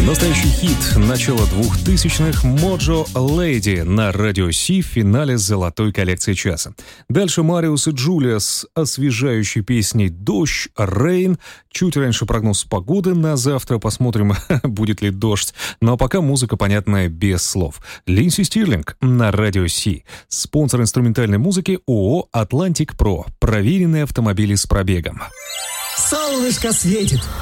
Настоящий хит начала 2000-х «Mojo Lady» на Радио Си в финале золотой коллекции часа. Дальше Мариус и Джулия с освежающей песней «Дождь», «Rain». Чуть раньше прогноз погоды на завтра. Посмотрим, будет ли дождь. Ну а пока музыка, понятная, без слов. Линдси Стирлинг на Радио Си. Спонсор инструментальной музыки ООО «Атлантик Про». Проверенные автомобили с пробегом. Солнышко светит,